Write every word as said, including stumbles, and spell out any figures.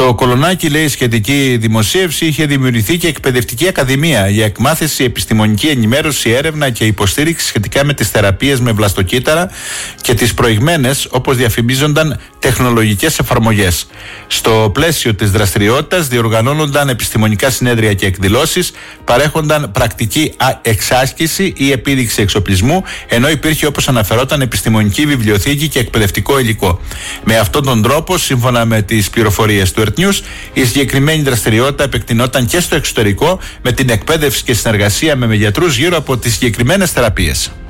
Στο Κολονάκι, λέει, η σχετική δημοσίευση είχε δημιουργηθεί και εκπαιδευτική ακαδημία για εκμάθηση, επιστημονική ενημέρωση, έρευνα και υποστήριξη σχετικά με τις θεραπείες με βλαστοκύτταρα και τις προηγμένες, όπως διαφημίζονταν, τεχνολογικές εφαρμογές. Στο πλαίσιο της δραστηριότητας διοργανώνονταν επιστημονικά συνέδρια και εκδηλώσεις, παρέχονταν πρακτική εξάσκηση ή επίδειξη εξοπλισμού, ενώ υπήρχε, όπως αναφερόταν, επιστημονική βιβλιοθήκη και εκπαιδευτικό υλικό. Με αυτόν τον τρόπο, σύμφωνα με τις πληροφορίες του Earth News, η συγκεκριμένη δραστηριότητα επεκτηνόταν και στο εξωτερικό με την εκπαίδευση και συνεργασία με γιατρούς γύρω από τις συγκεκριμένες θεραπείες.